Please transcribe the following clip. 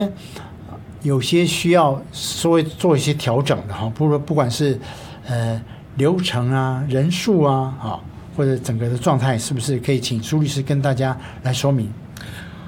有些需要稍微做一些调整的哈，不管是流程啊、人数啊，或者整个的状态，是不是可以请苏律师跟大家来说明？